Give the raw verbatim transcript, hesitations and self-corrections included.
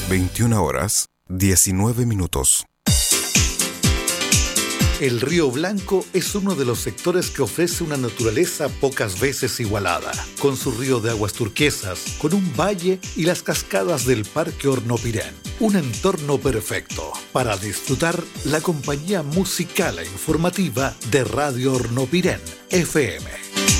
veintiuna horas, diecinueve minutos. El Río Blanco es uno de los sectores que ofrece una naturaleza pocas veces igualada, con su río de aguas turquesas, con un valle y las cascadas del Parque Hornopirén. Un entorno perfecto para disfrutar la compañía musical e informativa de Radio Hornopirén, F M.